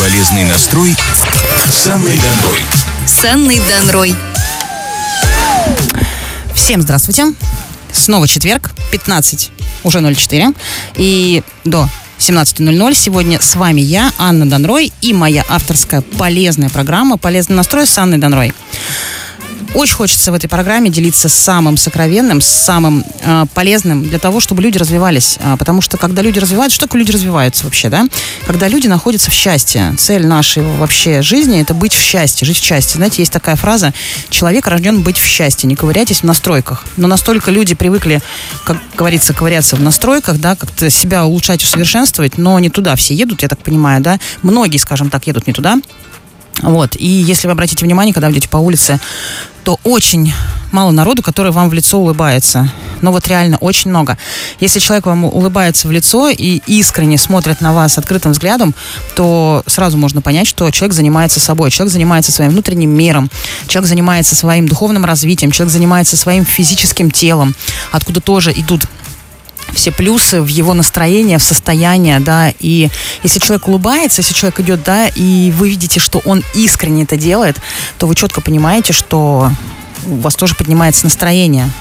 Полезный настрой с Анной Донрой. С Анной Донрой. Всем здравствуйте. Снова четверг, 15, уже 04. И до 17:00 сегодня с вами я, Анна Донрой, и моя авторская полезная программа «Полезный настрой» с Анной Донрой. Очень хочется в этой программе делиться самым сокровенным, самым полезным для того, чтобы люди развивались. Потому что когда люди развиваются, что такое люди развиваются вообще, да? Когда люди находятся в счастье. Цель нашей вообще жизни – это быть в счастье, жить в счастье. Знаете, есть такая фраза: человек рожден быть в счастье, не ковыряйтесь в настройках. Но настолько люди привыкли, как говорится, ковыряться в настройках, да, как-то себя улучшать, усовершенствовать, но не туда все едут, я так понимаю, да? Многие, скажем так, едут не туда. Вот. И если вы обратите внимание, когда вы идете по улице, то очень мало народу, который вам в лицо улыбается. Но вот реально очень много. Если человек вам улыбается в лицо и искренне смотрит на вас открытым взглядом, то сразу можно понять, что человек занимается собой, человек занимается своим внутренним миром, человек занимается своим духовным развитием, человек занимается своим физическим телом, откуда тоже идут все плюсы в его настроение, в состояние, да, и если человек улыбается, если человек идет, да, и вы видите, что он искренне это делает, то вы четко понимаете, что у вас тоже поднимается настроение.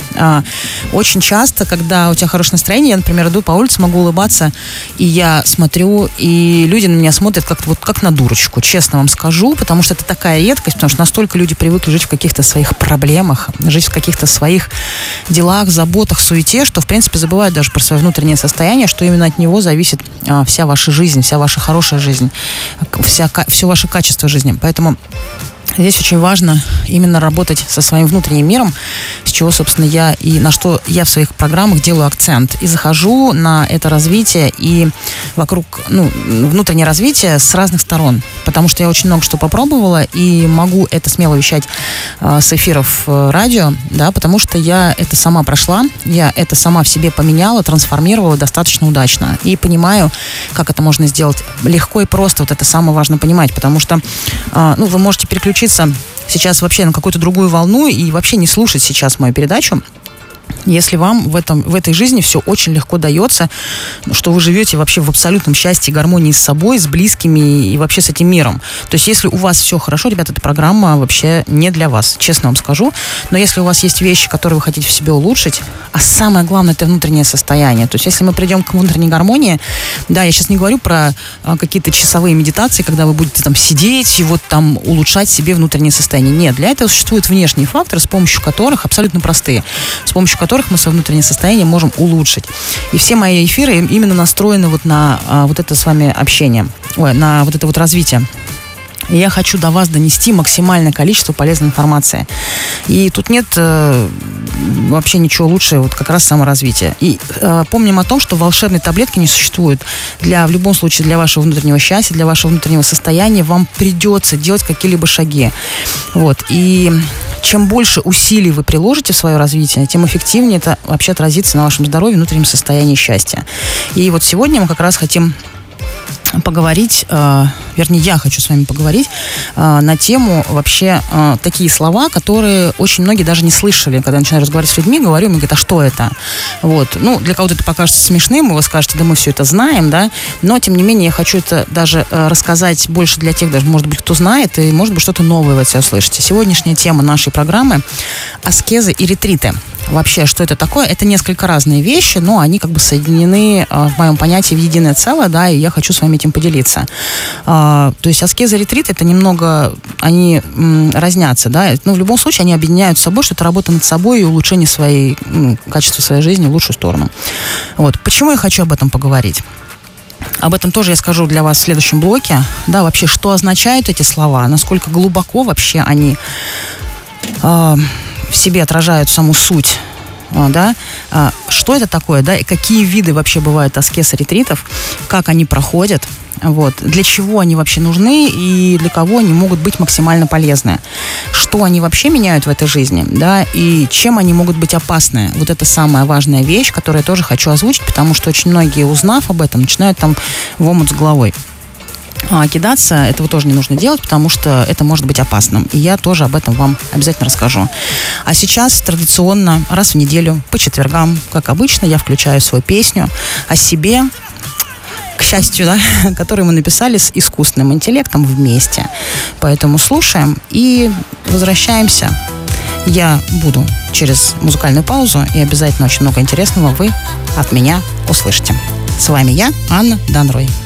Очень часто, когда у тебя хорошее настроение, я, например, иду по улице, могу улыбаться, и я смотрю, и люди на меня смотрят как на дурочку, честно вам скажу, потому что это такая редкость, потому что настолько люди привыкли жить в каких-то своих проблемах, жить в каких-то своих делах, заботах, суете, что, в принципе, забывают даже про свое внутреннее состояние, что именно от него зависит вся ваша жизнь, вся ваша хорошая жизнь, все ваше качество жизни. Поэтому здесь очень важно именно работать со своим внутренним миром, с чего, собственно, на что я в своих программах делаю акцент. И захожу на это развитие и вокруг, внутреннее развитие с разных сторон. Потому что я очень много что попробовала и могу это смело вещать с эфиров радио, да, потому что я это сама прошла, я это сама в себе поменяла, трансформировала достаточно удачно. И понимаю, как это можно сделать легко и просто. Вот это самое важно понимать, потому что, вы можете переключиться сейчас вообще на какую-то другую волну и вообще не слушать сейчас мою передачу, если вам в этой жизни все очень легко дается, что вы живете вообще в абсолютном счастье, гармонии с собой, с близкими и вообще с этим миром. То есть если у вас все хорошо, ребята, эта программа вообще не для вас, честно вам скажу. Но если у вас есть вещи, которые вы хотите в себе улучшить, а самое главное — это внутреннее состояние. То есть если мы придем к внутренней гармонии, да, я сейчас не говорю про какие-то часовые медитации, когда вы будете там сидеть и вот там улучшать себе внутреннее состояние. Нет, для этого существуют внешние факторы, с помощью которых, абсолютно простые, с помощью которых мы свое внутреннее состояние можем улучшить. И все мои эфиры именно настроены вот на вот это с вами общение, на вот это вот развитие. И я хочу до вас донести максимальное количество полезной информации. И тут нет вообще ничего лучше, вот как раз саморазвития. И помним о том, что волшебной таблетки не существует. В любом случае, для вашего внутреннего счастья, для вашего внутреннего состояния вам придется делать какие-либо шаги. Вот. И чем больше усилий вы приложите в свое развитие, тем эффективнее это вообще отразится на вашем здоровье, внутреннем состоянии счастья. И вот сегодня мы как раз хотим поговорить, вернее, я хочу с вами поговорить на тему вообще такие слова, которые очень многие даже не слышали. Когда я начинаю разговаривать с людьми, говорю, мне говорят, а что это? Вот. Для кого-то это покажется смешным, и вы скажете, да мы все это знаем, да, но, тем не менее, я хочу это даже рассказать больше для тех, даже, может быть, кто знает, и, может быть, что-то новое вы от себя услышите. Сегодняшняя тема нашей программы — аскезы и ретриты. Вообще, что это такое? Это несколько разные вещи, но они как бы соединены в моем понятии в единое целое, да, и я хочу с вами этим поделиться. То есть аскеза и ретрит — это немного, они разнятся, да, но в любом случае они объединяют с собой, что это работа над собой и улучшение качества своей жизни в лучшую сторону. Вот. Почему я хочу об этом поговорить? Об этом тоже я скажу для вас в следующем блоке, да, вообще, что означают эти слова, насколько глубоко вообще они в себе отражают саму суть, да, что это такое, да, и какие виды вообще бывают аскез и ретритов, как они проходят, вот, для чего они вообще нужны и для кого они могут быть максимально полезны, что они вообще меняют в этой жизни, да, и чем они могут быть опасны. Вот это самая важная вещь, которую я тоже хочу озвучить, потому что очень многие, узнав об этом, начинают там в омут с головой. Кидаться, этого тоже не нужно делать, потому что это может быть опасным. И я тоже об этом вам обязательно расскажу. А сейчас традиционно раз в неделю по четвергам, как обычно, я включаю свою песню о себе. К частью, да, которую мы написали с искусственным интеллектом вместе. Поэтому слушаем и возвращаемся. Я буду через музыкальную паузу, и обязательно очень много интересного вы от меня услышите. С вами я, Анна Данрой.